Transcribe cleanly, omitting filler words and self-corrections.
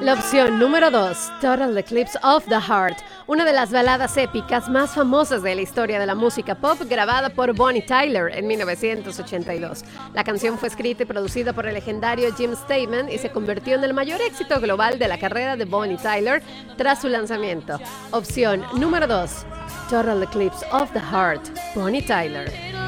La opción número 2, Total Eclipse of the Heart, una de las baladas épicas más famosas de la historia de la música pop, grabada por Bonnie Tyler en 1982. La canción fue escrita y producida por el legendario Jim Steinman y se convirtió en el mayor éxito global de la carrera de Bonnie Tyler tras su lanzamiento. Opción número 2, Total Eclipse of the Heart, Bonnie Tyler.